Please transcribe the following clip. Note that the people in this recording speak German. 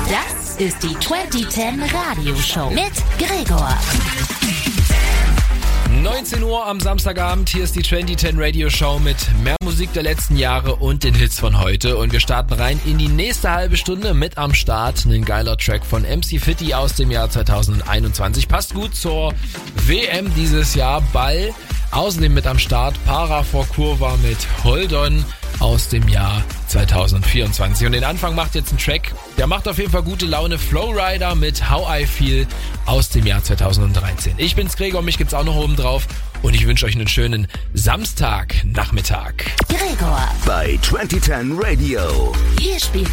Das ist die 2010 Radioshow mit Gregor. 19 Uhr am Samstagabend, hier ist die 2010 Radio Show mit mehr Musik der letzten Jahre und den Hits von heute. Und wir starten rein in die nächste halbe Stunde mit am Start. Ein geiler Track von MC Fitti aus dem Jahr 2021. Passt gut zur WM dieses Jahr. Ball. Außerdem mit am Start Para vor Kurva mit Holdon aus dem Jahr 2024. Und den Anfang macht jetzt ein Track, der macht auf jeden Fall gute Laune. Flowrider mit How I Feel aus dem Jahr 2013. Ich bin's Gregor, mich gibt's auch noch oben drauf und ich wünsche euch einen schönen Samstagnachmittag. Gregor bei 2010 Radio. Hier spielt